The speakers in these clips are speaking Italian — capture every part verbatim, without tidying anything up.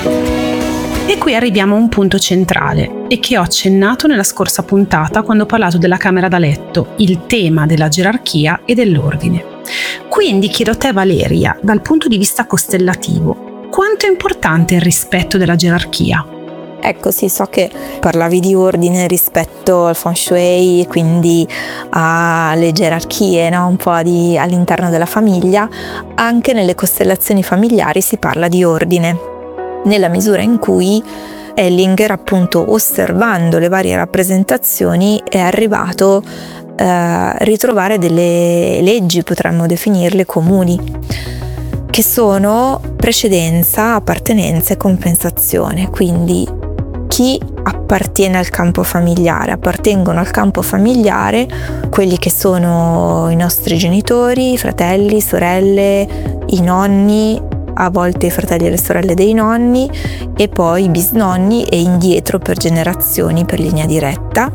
E qui arriviamo a un punto centrale e che ho accennato nella scorsa puntata quando ho parlato della camera da letto, il tema della gerarchia e dell'ordine. Quindi chiedo a te, Valeria, dal punto di vista costellativo, quanto è importante il rispetto della gerarchia? Ecco, sì, so che parlavi di ordine rispetto al feng shui, quindi alle gerarchie, no? Un po' di, all'interno della famiglia. Anche nelle costellazioni familiari si parla di ordine, nella misura in cui Hellinger, appunto osservando le varie rappresentazioni, è arrivato eh, a ritrovare delle leggi, potremmo definirle comuni, che sono precedenza, appartenenza e compensazione. Quindi chi appartiene al campo familiare? Appartengono al campo familiare quelli che sono i nostri genitori, fratelli, sorelle, i nonni, a volte i fratelli e le sorelle dei nonni, e poi i bisnonni e indietro per generazioni, per linea diretta,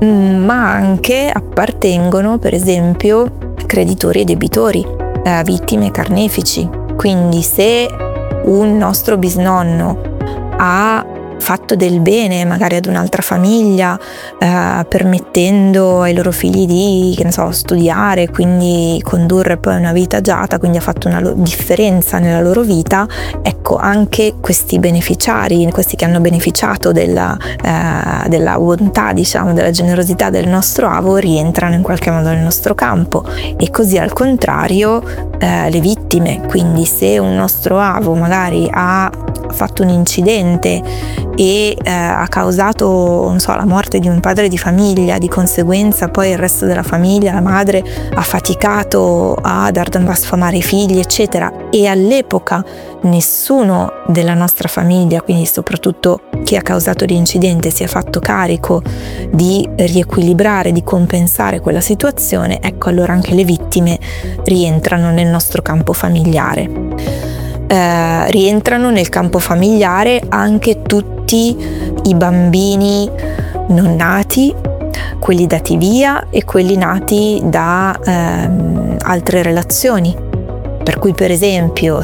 ma anche appartengono per esempio creditori e debitori, eh, vittime e carnefici. Quindi se un nostro bisnonno ha fatto del bene magari ad un'altra famiglia, eh, permettendo ai loro figli di, che ne so, studiare, quindi condurre poi una vita agiata, quindi ha fatto una lo- differenza nella loro vita, ecco, anche questi beneficiari, questi che hanno beneficiato della, eh, della bontà, diciamo, della generosità del nostro avo, rientrano in qualche modo nel nostro campo. E così al contrario eh, le vittime, quindi se un nostro avo magari ha fatto un incidente e eh, ha causato, non so, la morte di un padre di famiglia, di conseguenza poi il resto della famiglia, la madre ha faticato a dar da sfamare i figli, eccetera, e all'epoca nessuno della nostra famiglia, quindi soprattutto chi ha causato l'incidente, si è fatto carico di riequilibrare, di compensare quella situazione, ecco, allora anche le vittime rientrano nel nostro campo familiare. Eh, rientrano nel campo familiare anche tutti i bambini non nati, quelli dati via e quelli nati da ehm, altre relazioni. Per cui, per esempio,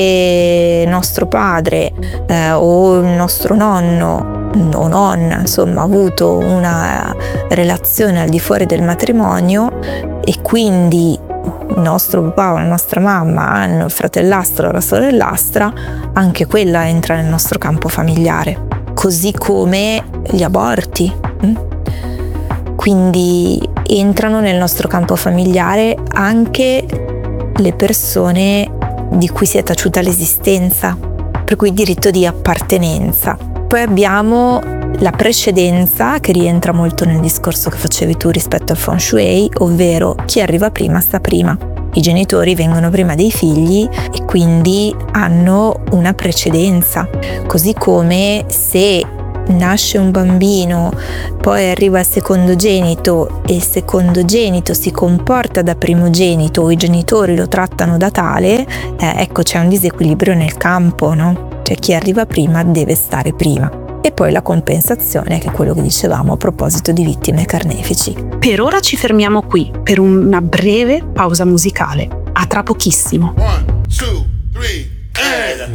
se nostro padre eh, o il nostro nonno o nonna, insomma, ha avuto una relazione al di fuori del matrimonio e quindi il nostro papà o la nostra mamma hanno il fratellastro o la sorellastra, anche quella entra nel nostro campo familiare, così come gli aborti. Quindi entrano nel nostro campo familiare anche le persone di cui si è taciuta l'esistenza, per cui diritto di appartenenza. Poi abbiamo la precedenza, che rientra molto nel discorso che facevi tu rispetto al feng shui, ovvero chi arriva prima sta prima. I genitori vengono prima dei figli e quindi hanno una precedenza, così come se nasce un bambino, poi arriva il secondogenito e il secondogenito si comporta da primogenito o i genitori lo trattano da tale, eh, ecco, c'è un disequilibrio nel campo, no? Cioè chi arriva prima deve stare prima. E poi la compensazione, che è quello che dicevamo a proposito di vittime e carnefici. Per ora ci fermiamo qui per una breve pausa musicale. A tra pochissimo. One, two, three, and...